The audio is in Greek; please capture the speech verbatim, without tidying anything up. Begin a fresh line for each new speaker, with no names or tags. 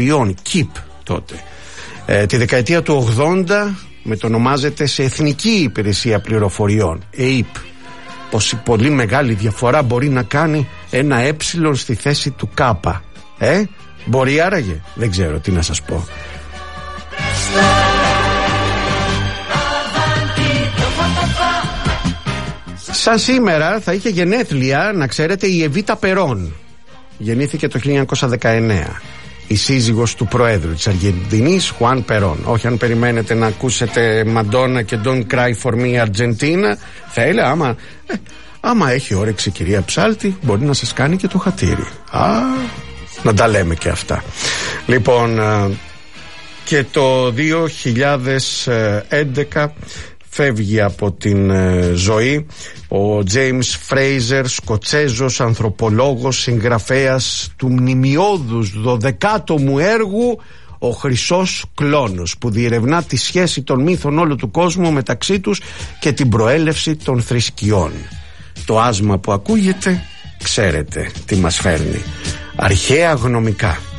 Κιπ τότε. Ε, τη δεκαετία του ογδόντα μετονομάζεται σε Εθνική Υπηρεσία Πληροφοριών, ΕΙΠ. Πως η πολύ μεγάλη διαφορά μπορεί να κάνει ένα ε στη θέση του κάπα. Ε, μπορεί άραγε? Δεν ξέρω τι να σας πω. Σαν σήμερα θα είχε γενέθλια, να ξέρετε, η Εβίτα Περόν. Γεννήθηκε το χίλια εννιακόσια δεκαεννέα. Η σύζυγος του Προέδρου της Αργεντινής, Χουάν Περόν. Όχι αν περιμένετε να ακούσετε Μαντόνα και Don't Cry For Me Αργεντίνα, θα έλεγα άμα, ε, άμα έχει όρεξη κυρία Ψάλτη, μπορεί να σας κάνει και το χατήρι. Α, να τα λέμε και αυτά. Λοιπόν, και το δύο χιλιάδες έντεκα φεύγει από την ε, ζωή ο Τζέιμς Φρέιζερ, Σκοτσέζος ανθρωπολόγος, συγγραφέας του μνημιώδους δωδεκάτομου έργου «Ο Χρυσός Κλόνος», που διερευνά τη σχέση των μύθων όλου του κόσμου μεταξύ τους και την προέλευση των θρησκειών. Το άσμα που ακούγεται, ξέρετε τι μας φέρνει. Αρχαία γνωμικά.